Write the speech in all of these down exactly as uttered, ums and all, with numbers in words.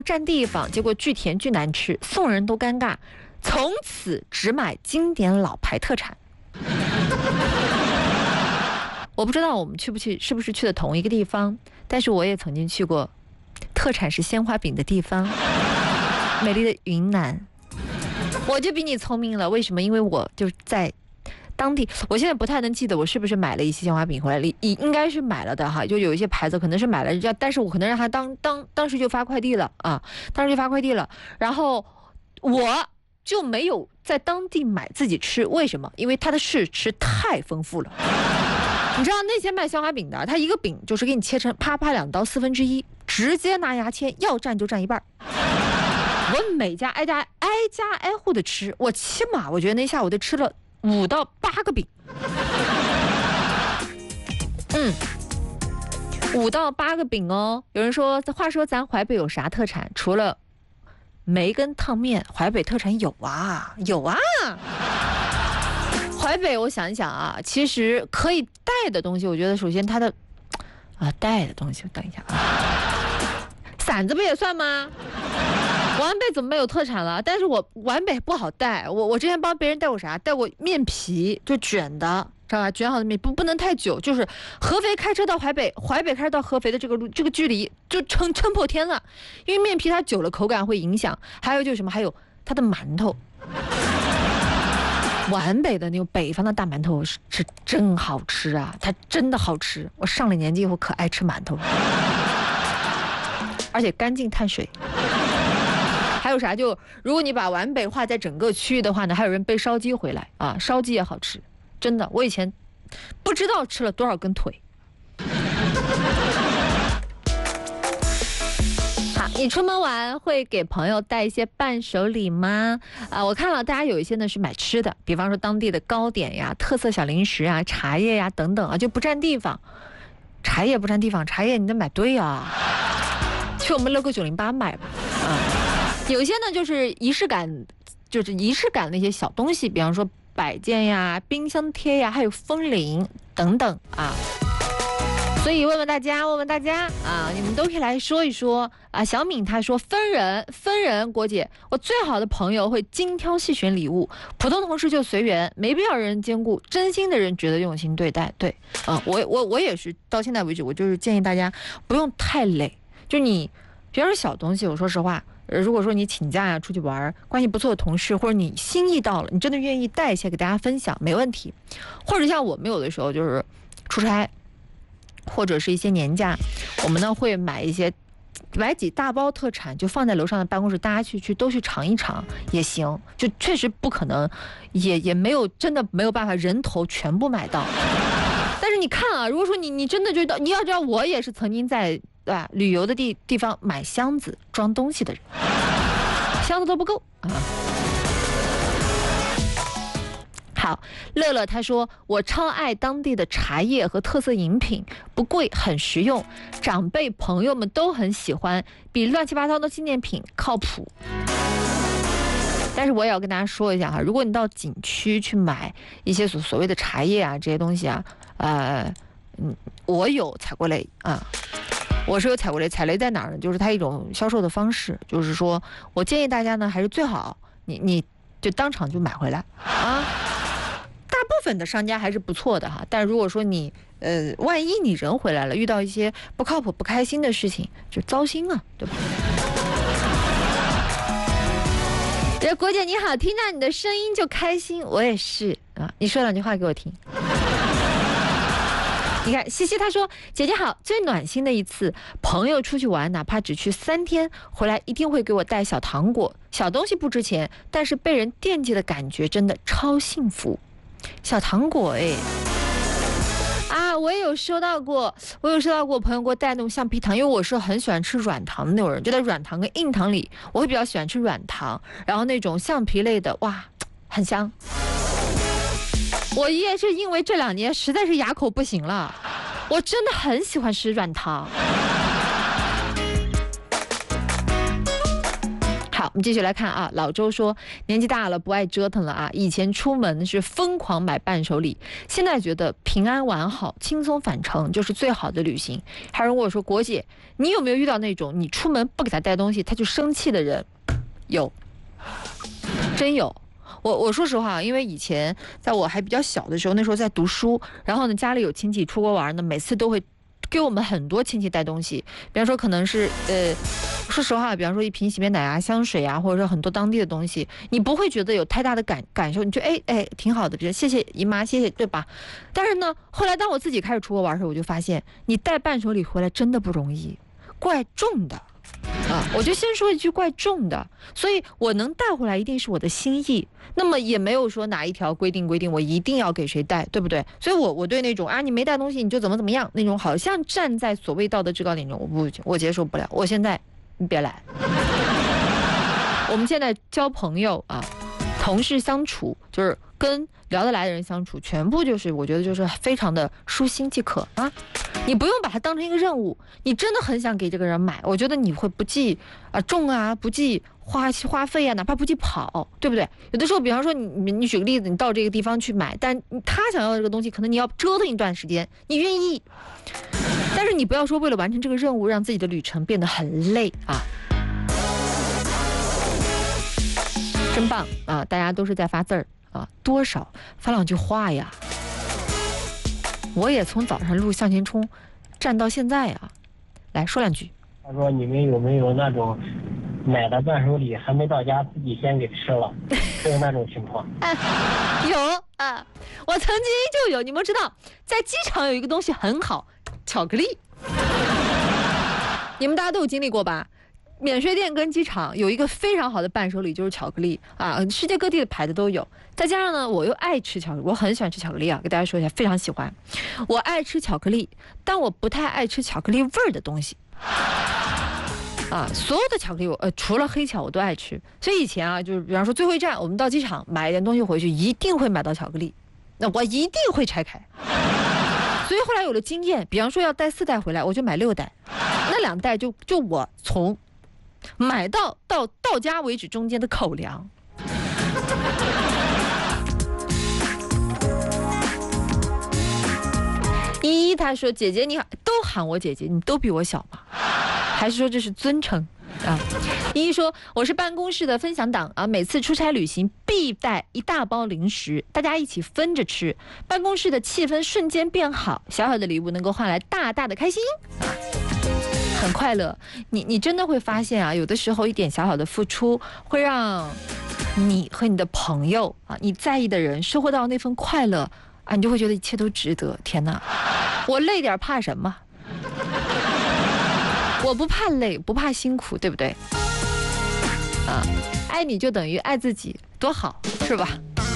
占地方，结果巨甜巨难吃，送人都尴尬，从此只买经典老牌特产。我不知道我们去不去，是不是去的同一个地方，但是我也曾经去过特产是鲜花饼的地方，美丽的云南。我就比你聪明了，为什么？因为我就是在当地，我现在不太能记得我是不是买了一些鲜花饼回来，应应该是买了的哈，就有一些牌子可能是买了，但是我可能让他当当当时就发快递了啊，当时就发快递了，然后我就没有在当地买自己吃，为什么？因为它的试吃太丰富了。你知道那些卖鲜花饼的，他一个饼就是给你切成啪啪两刀四分之一，直接拿牙签，要蘸就蘸一半。我每家挨家挨家挨户的吃，我起码我觉得那下午得吃了五到八个饼。嗯，五到八个饼哦。有人说，话说咱淮北有啥特产？除了梅跟烫面，淮北特产有啊，有啊。淮北，我想一想啊，其实可以带的东西，我觉得首先它的啊带的东西，等一下啊，馓子不也算吗？皖北怎么没有特产了？但是我皖北不好带，我我之前帮别人带过啥？带过面皮，就卷的，知道吧？卷好的面不不能太久，就是合肥开车到淮北，淮北开车到合肥的这个路这个距离就撑撑破天了，因为面皮它久了口感会影响。还有就是什么？还有它的馒头。皖北的那种北方的大馒头是是真好吃啊，它真的好吃。我上了年纪以后可爱吃馒头了，而且干净碳水。还有啥？就如果你把皖北划在整个区域的话呢，还有人背烧鸡回来啊，烧鸡也好吃，真的。我以前不知道吃了多少根腿。好，你出门玩会给朋友带一些伴手礼吗？啊，我看了大家有一些呢是买吃的，比方说当地的糕点呀、特色小零食啊、茶叶呀等等啊，就不占地方。茶叶不占地方，茶叶你得买对啊，去我们 logo 九零八买吧。啊，有一些呢就是仪式感，就是仪式感的那些小东西，比方说摆件呀、冰箱贴呀，还有风铃等等啊。所以问问大家，问问大家啊，你们都可以来说一说啊。小敏她说分人分人，郭姐，我最好的朋友会精挑细选礼物，普通同事就随缘，没必要人人兼顾，真心的人值得用心对待。对，啊，我我我也是到现在为止，我就是建议大家不用太累，就你比方说小东西，我说实话。如果说你请假呀、啊、出去玩，关系不错的同事，或者你心意到了，你真的愿意带一些给大家分享，没问题。或者像我们有的时候就是出差，或者是一些年假，我们呢会买一些买几大包特产，就放在楼上的办公室，大家去去都去尝一尝也行。就确实不可能，也也没有真的没有办法人头全部买到。但是你看啊，如果说你你真的觉得，你要知道，我也是曾经在。对吧？旅游的地地方买箱子装东西的人，箱子都不够啊。好，乐乐他说我超爱当地的茶叶和特色饮品，不贵，很实用，长辈朋友们都很喜欢，比乱七八糟的纪念品靠谱。但是我也要跟大家说一下哈，如果你到景区去买一些所所谓的茶叶啊这些东西啊，呃，嗯，我有踩过雷啊。我是有踩过雷，踩雷在哪儿呢？就是它一种销售的方式，就是说我建议大家呢，还是最好你你就当场就买回来啊。大部分的商家还是不错的哈，但如果说你呃，万一你人回来了，遇到一些不靠谱、不开心的事情，就糟心啊，对吧？这国姐你好，听到你的声音就开心，我也是啊。你说两句话给我听。你看西西他说姐姐好，最暖心的一次朋友出去玩，哪怕只去三天，回来一定会给我带小糖果。小东西不值钱，但是被人惦记的感觉真的超幸福。小糖果哎，啊我也有收到过，我有收到过朋友给我带那种橡皮糖，因为我是很喜欢吃软糖的那种人，就在软糖跟硬糖里，我会比较喜欢吃软糖，然后那种橡皮类的哇很香。我也是因为这两年实在是牙口不行了，我真的很喜欢吃软糖。好， 我们继续来看啊，老周说年纪大了不爱折腾了啊，以前出门是疯狂买伴手礼，现在觉得平安完好、轻松返程就是最好的旅行。还有人问我说，国姐，你有没有遇到那种你出门不给他带东西他就生气的人？有，真有。我我说实话，因为以前在我还比较小的时候，那时候在读书，然后呢家里有亲戚出国玩呢，每次都会给我们很多亲戚带东西，比方说可能是呃，说实话，比方说一瓶洗面奶啊、香水啊，或者说很多当地的东西，你不会觉得有太大的感感受，你觉得哎哎挺好的，比如谢谢姨妈，谢谢，对吧？但是呢，后来当我自己开始出国玩的时候，我就发现你带伴手礼回来真的不容易，怪重的。啊，我就先说一句怪重的，所以我能带回来一定是我的心意，那么也没有说哪一条规定规定我一定要给谁带，对不对？所以我我对那种啊你没带东西你就怎么怎么样那种好像站在所谓道德制高点中，我不我接受不了。我现在你别来，我们现在交朋友啊，同事相处就是跟聊得来的人相处，全部就是我觉得就是非常的舒心即可啊。你不用把它当成一个任务，你真的很想给这个人买，我觉得你会不计啊重啊，不计花花费啊，哪怕不计跑，对不对？有的时候，比方说你你举个例子，你到这个地方去买，但他想要的这个东西，可能你要折腾一段时间，你愿意，但是你不要说为了完成这个任务，让自己的旅程变得很累啊。真棒啊！大家都是在发字儿啊，多少发两句话呀。我也从早上录向前冲站到现在啊，来说两句。 他说你们有没有那种买的伴手礼还没到家自己先给吃了，有那种情况？ 啊、有啊，我曾经就有。你们知道在机场有一个东西很好，巧克力，你们大家都有经历过吧？免税店跟机场有一个非常好的伴手礼，就是巧克力啊，世界各地的牌子都有。再加上呢，我又爱吃巧克力，我很喜欢吃巧克力啊，给大家说一下，非常喜欢。我爱吃巧克力，但我不太爱吃巧克力味儿的东西。啊，所有的巧克力我呃除了黑巧我都爱吃，所以以前啊，就是比方说最后一站，我们到机场买一点东西回去，一定会买到巧克力，那我一定会拆开。所以后来有了经验，比方说要带四袋回来，我就买六袋，那两袋就就我从买到到到家为止中间的口粮。依依她说：“姐姐你好，都喊我姐姐，你都比我小吗？还是说这是尊称啊？”依依说：“我是办公室的分享党啊，每次出差旅行必带一大包零食，大家一起分着吃，办公室的气氛瞬间变好，小小的礼物能够换来大大的开心啊。”很快乐，你你真的会发现啊，有的时候一点小小的付出，会让你和你的朋友啊，你在意的人收获到那份快乐啊，你就会觉得一切都值得。天哪，我累点怕什么？我不怕累，不怕辛苦，对不对？啊，爱你就等于爱自己，多好，是吧？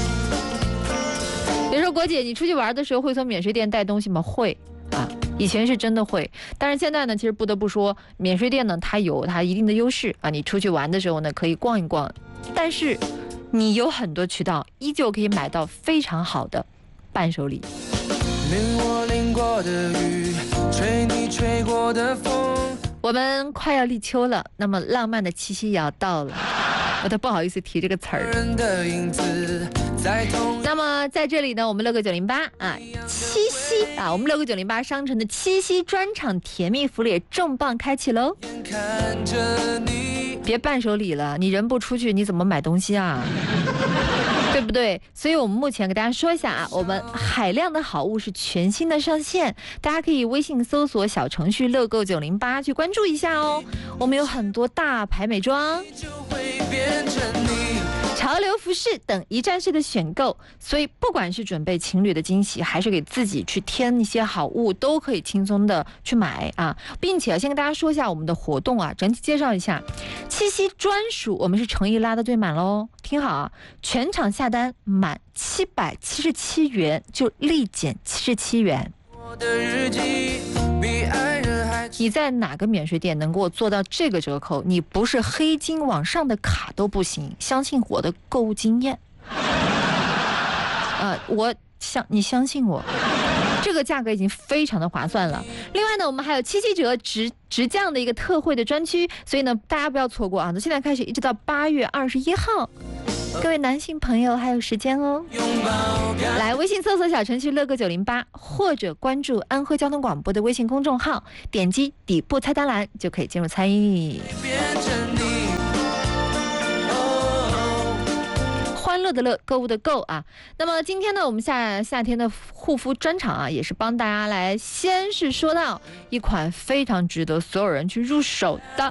比如说国姐，你出去玩的时候会从免税店带东西吗？会。啊，以前是真的会，但是现在呢，其实不得不说，免税店呢，它有它一定的优势啊。你出去玩的时候呢，可以逛一逛，但是你有很多渠道，依旧可以买到非常好的伴手礼。淋我淋过的雨，吹你吹过的风。我们快要立秋了，那么浪漫的七夕也要到了。我都不好意思提这个词儿。那么在这里呢，我们六个九零八啊，七夕啊，我们六个九零八商城的七夕专场甜蜜福利也重磅开启喽！别伴手礼了，你人不出去，你怎么买东西啊？对不对？所以我们目前给大家说一下啊，我们海量的好物是全新的上线，大家可以微信搜索小程序乐购九零八去关注一下哦。我们有很多大牌美妆、潮流服饰等一站式的选购，所以不管是准备情侣的惊喜，还是给自己去添一些好物，都可以轻松的去买啊！并且先跟大家说一下我们的活动啊，整体介绍一下，七夕专属我们是诚意拉的最满喽，听好啊，全场下单满七百七十七元就立减七十七元。你在哪个免税店能给我做到这个折扣？你不是黑金往上的卡都不行，相信我的购物经验。呃，我相你相信我，这个价格已经非常的划算了。 另外呢，我们还有七七折直直降的一个特惠的专区，所以呢，大家不要错过啊！从现在开始一直到八月二十一号，各位男性朋友还有时间哦。来，微信搜索小程序乐哥九零八，或者关注安徽交通广播的微信公众号，点击底部菜单栏就可以进入参与。欢乐的乐，购物的购啊。那么今天呢，我们夏夏天的护肤专场啊，也是帮大家来先是说到一款非常值得所有人去入手的。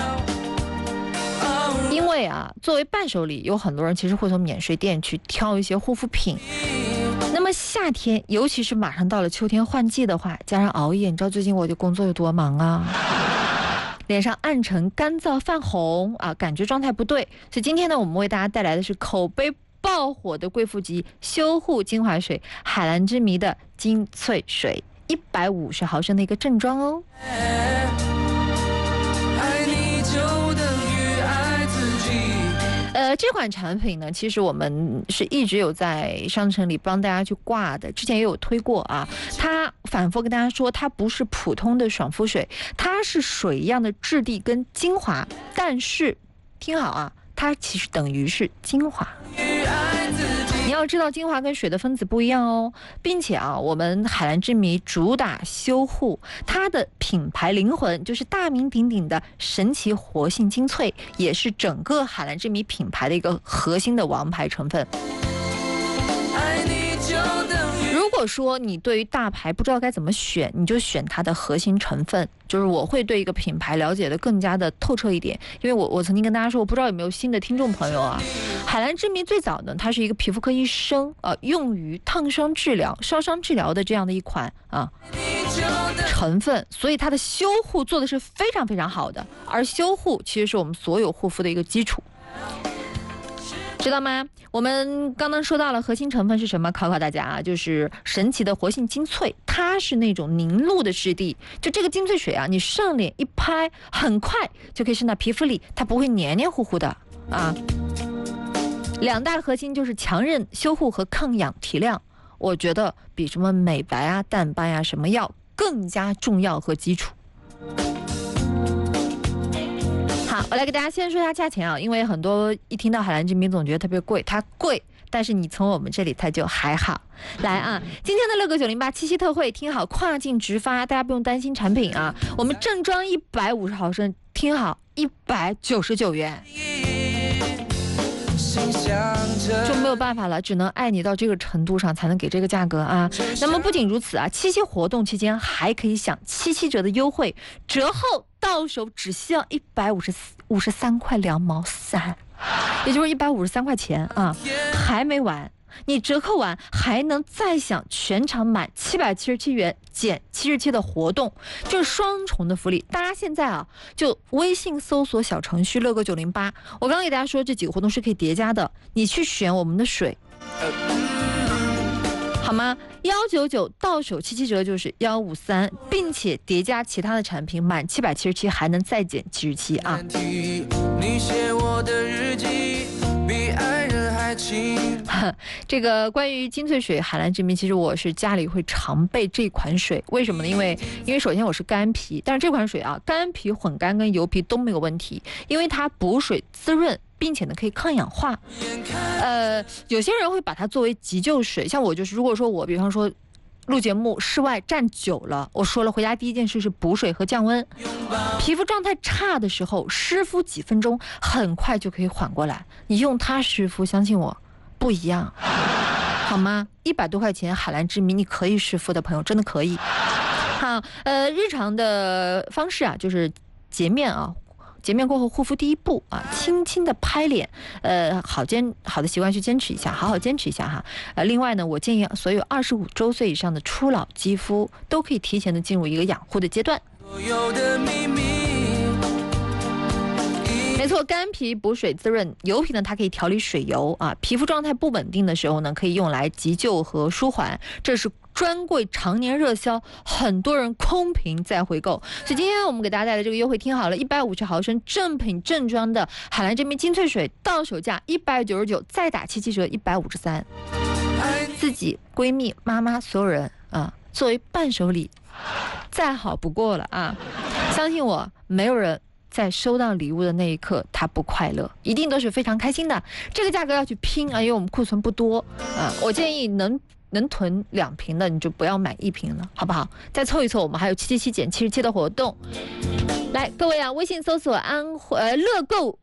因为啊，作为伴手礼，有很多人其实会从免税店去挑一些护肤品。那么夏天，尤其是马上到了秋天换季的话，加上熬夜，你知道最近我的工作有多忙啊？脸上暗沉、干燥、泛红啊，感觉状态不对。所以今天呢，我们为大家带来的是口碑爆火的贵妇级修护精华水——海蓝之谜的精粹水，一百五十毫升的一个正装哦。呃，这款产品呢，其实我们是一直有在商城里帮大家去挂的，之前也有推过啊。它反复跟大家说，它不是普通的爽肤水，它是水一样的质地跟精华，但是听好啊，它其实等于是精华。你要知道精华跟水的分子不一样哦，并且啊，我们海蓝之谜主打修护，它的品牌灵魂就是大名鼎鼎的神奇活性精粹，也是整个海蓝之谜品牌的一个核心的王牌成分。如果说你对于大牌不知道该怎么选，你就选它的核心成分。就是我会对一个品牌了解的更加的透彻一点，因为我我曾经跟大家说，我不知道有没有新的听众朋友啊。海蓝之谜最早呢，它是一个皮肤科医生呃用于烫伤治疗、烧伤治疗的这样的一款啊成分，所以它的修护做的是非常非常好的，而修护其实是我们所有护肤的一个基础。知道吗？我们刚刚说到了核心成分是什么？考考大家啊，就是神奇的活性精粹，它是那种凝露的质地。就这个精粹水啊，你上脸一拍，很快就可以渗到皮肤里，它不会黏黏糊糊的啊。两大核心就是强韧修护和抗氧提亮，我觉得比什么美白啊、淡斑啊什么要更加重要和基础。好，我来给大家先说一下价钱啊，因为很多一听到海蓝之谜总觉得特别贵，它贵，但是你从我们这里它就还好。来啊，今天的乐哥九零八七夕特惠，听好，跨境直发，大家不用担心产品啊。我们正装一百五十毫升，听好，一百九十九元。就没有办法了，只能爱你到这个程度上才能给这个价格啊。那么不仅如此啊，七夕活动期间还可以享七七折的优惠，折后到手只需要一百五十五十三块两毛三，也就是一百五十三块钱啊，还没完。你折扣完还能再享全场满七百七十七元减七十七的活动，就是双重的福利。大家现在啊，就微信搜索小程序乐哥九零八，我刚刚给大家说这几个活动是可以叠加的，你去选我们的水，好吗？幺九九到手七七折就是幺五三，并且叠加其他的产品满七百七十七还能再减七十七啊。你写我的日记比爱人还亲。这个关于精粹水海蓝之谜，其实我是家里会常备这款水，为什么呢？因为因为首先我是干皮，但是这款水啊，干皮混干跟油皮都没有问题，因为它补水滋润，并且呢可以抗氧化。呃，有些人会把它作为急救水，像我就是，如果说我比方说录节目室外站久了，我说了回家第一件事是补水和降温。皮肤状态差的时候，湿敷几分钟，很快就可以缓过来。你用它湿敷，相信我，不一样，好吗？一百多块钱海蓝之谜，你可以湿敷的朋友真的可以。好，呃，日常的方式啊，就是洁面啊。洁面过后，护肤第一步啊，轻轻的拍脸，呃，好坚好的习惯去坚持一下，好好坚持一下哈。呃，另外呢，我建议所有二十五周岁以上的初老肌肤都可以提前的进入一个养护的阶段。没错，干皮补水滋润，油皮呢它可以调理水油啊，皮肤状态不稳定的时候呢，可以用来急救和舒缓，这是专柜常年热销，很多人空瓶再回购。所以今天我们给大家带来这个优惠，听好了，一百五十毫升正品正装的海蓝之谜精粹水，到手价一百九十九，再打七七折一百五十三，自己闺蜜妈妈所有人啊，作为伴手礼再好不过了啊！相信我，没有人在收到礼物的那一刻他不快乐，一定都是非常开心的。这个价格要去拼啊，因为我们库存不多啊。我建议能能囤两瓶的，你就不要买一瓶了，好不好？再凑一凑，我们还有七七七减七十七的活动。来，各位啊，微信搜索安呃乐购